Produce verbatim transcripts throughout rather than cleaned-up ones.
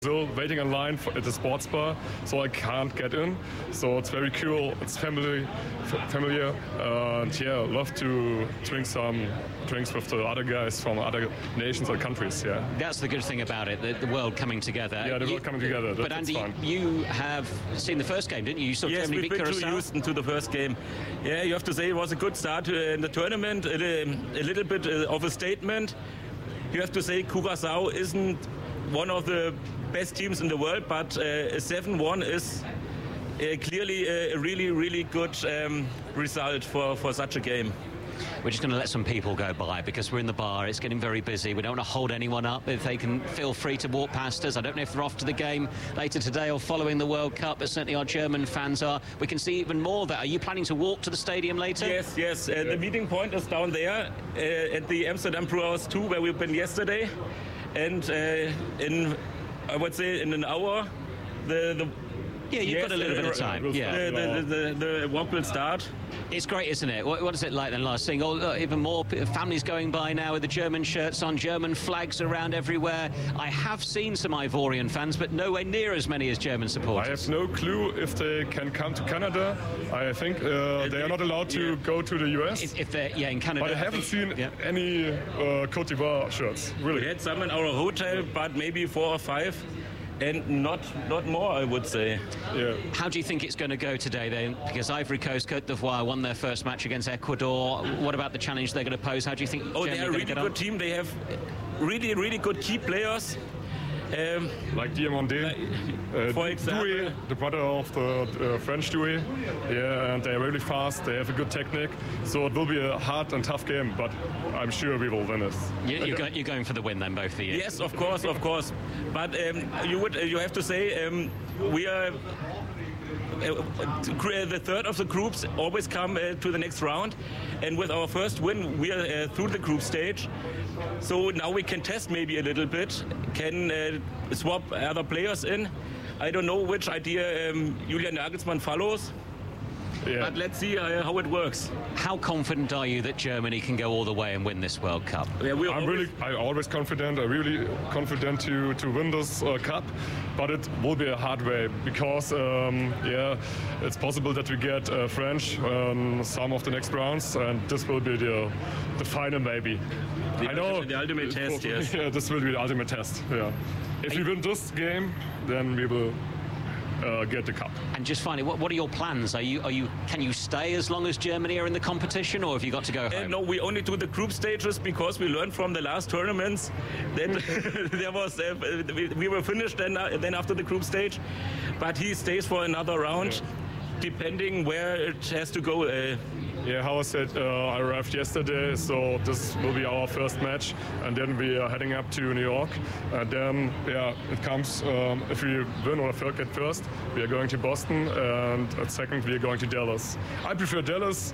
Still waiting in line for, at the sports bar, so I can't get in. So it's very cool. It's family, f- familiar, and yeah, love to drink some drinks with the other guys from other nations or countries. Yeah, that's the good thing about it. The, the world coming together. Yeah, the you, world coming together. But Andy, fun. you have seen the first game, didn't you? You saw yes, Germany we've beat been to Curacao. Houston to the first game. Yeah, you have to say it was a good start in the tournament. A, a little bit of a statement. You have to say Curacao isn't one of the best teams in the world, but uh, a seven one is uh, clearly a really, really good um, result for, for such a game. We're just going to let some people go by because we're in the bar. It's getting very busy. We don't want to hold anyone up. If they can feel free to walk past us. I don't know if they're off to the game later today or following the World Cup, but certainly our German fans are. We can see even more there. Are you planning to walk to the stadium later? Yes, yes. Uh, the meeting point is down there uh, at the Amsterdam Brewhouse two, where we've been yesterday. And uh, in, I would say, in an hour, the... the yeah, you've yes, got a little uh, bit of time. Yeah. The, the, the, the, the walk will start. It's great, isn't it? What, what is it like then last seeing oh, look, even more families going by now with the German shirts on, German flags around everywhere. I have seen some Ivorian fans, but nowhere near as many as German supporters. I have no clue if they can come to Canada. I think uh, they are not allowed to yeah. go to the U S. If, if they're, yeah, in Canada. But I haven't seen yeah. any uh, Côte d'Ivoire shirts, really. We had some in our hotel, but maybe four or five. And not not more, I would say. Yeah. How do you think it's going to go today, then? Because Ivory Coast, Côte d'Ivoire won their first match against Ecuador. What about the challenge they're going to pose? How do you think? Oh, Germany they're a really good on? team. They have really, really good key players. Um, like Diomandé, like, uh, for example, Doué, the brother of the uh, French Doué. Yeah, and they're really fast. They have a good technique. So it will be a hard and tough game, but I'm sure we will win it. You, you're, go, you're going for the win, then, both of you. Yes, of course, of course. But um, you would, you have to say um, we are. Uh, the third of the groups always come uh, to the next round, and with our first win we are uh, through the group stage, so now we can test maybe a little bit, can uh, swap other players in. I don't know which idea um, Julian Nagelsmann follows. Yeah. But let's see uh, how it works. How confident are you that Germany can go all the way and win this World Cup? Yeah, we I'm really, I'm always confident. I'm really confident to to win this uh, cup, but it will be a hard way because um, yeah, it's possible that we get uh, French um, some of the next rounds, and this will be the the final maybe. The, I know the ultimate test. Yes. Yeah, this will be the ultimate test. Yeah, if we win this game, then we will. Uh, get the cup. And just finally, what, what are your plans? Are you, are you, can you stay as long as Germany are in the competition, or have you got to go home? Uh, no, we only do the group stages because we learned from the last tournaments that there was uh, we, we were finished then, uh, then after the group stage, but he stays for another round, yeah. depending where it has to go. Uh, Yeah, how I said, uh, I arrived yesterday, so this will be our first match, and then we are heading up to New York, and then, yeah, it comes, um, if we win or get first, we are going to Boston, and at second, we are going to Dallas. I prefer Dallas,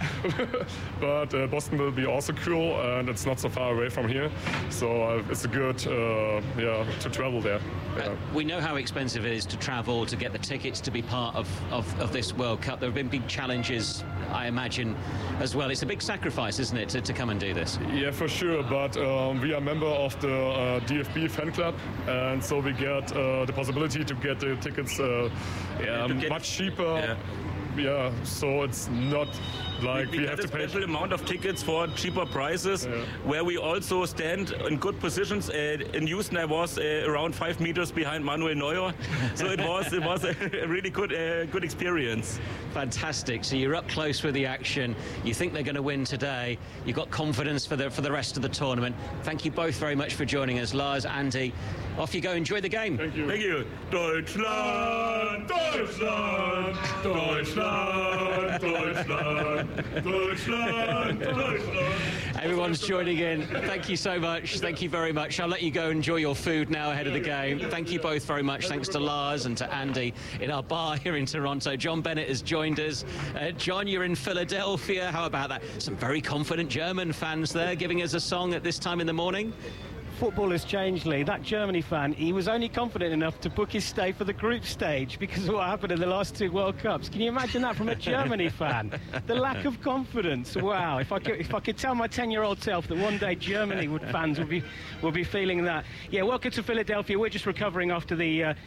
but uh, Boston will be also cool, and it's not so far away from here, so uh, it's a good, uh, yeah, to travel there. Yeah. Uh, we know how expensive it is to travel, to get the tickets to be part of, of, of this World Cup. There have been big challenges, I imagine, as well. It's a big sacrifice, isn't it, to, to come and do this? Yeah, for sure, but um, we are a member of the uh, D F B fan club, and so we get uh, the possibility to get the tickets uh, yeah, get, much cheaper. Yeah. Yeah, so it's not like we, we, we have a to pay. special amount of tickets for cheaper prices, yeah. where we also stand in good positions. Uh, in Houston, I was uh, around five meters behind Manuel Neuer, so it was it was a really good uh, good experience. Fantastic. So you're up close with the action. You think they're going to win today. You've got confidence for the for the rest of the tournament. Thank you both very much for joining us, Lars, Andy. Off you go. Enjoy the game. Thank you. Thank you. Deutschland, Deutschland, Deutschland, Deutschland, Deutschland, Deutschland. Everyone's joining in. Thank you so much. Thank you very much. I'll let you go enjoy your food now ahead of the game. Thank you both very much. Thanks to Lars and to Andy in our bar here in Toronto. John Bennett has joined us. Uh, John, you're in Philadelphia. How about that? Some very confident German fans there giving us a song at this time in the morning. football has changed, Lee. That Germany fan, he was only confident enough to book his stay for the group stage because of what happened in the last two World Cups. Can you imagine that from a Germany fan? The lack of confidence. Wow. If I could, if I could tell my ten-year-old self that one day Germany would, fans would be, would be feeling that. Yeah, welcome to Philadelphia. We're just recovering after the... Uh,